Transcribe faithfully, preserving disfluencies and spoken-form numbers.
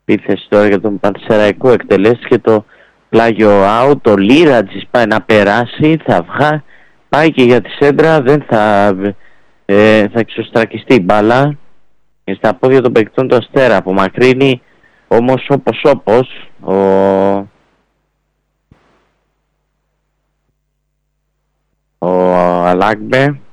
επίθεση τώρα για τον Πανσεραϊκό, εκτελέστηκε το πλάγιο out, το Λίρατζης πάει να περάσει, θα βγάλει, πάει και για τη σέντρα, δεν θα, ε, θα εξωστρακιστεί η μπάλα στα πόδια των παικτών του Αστέρα. Απομακρύνει όμως όπως όπως ο, ο Αλάκμπε.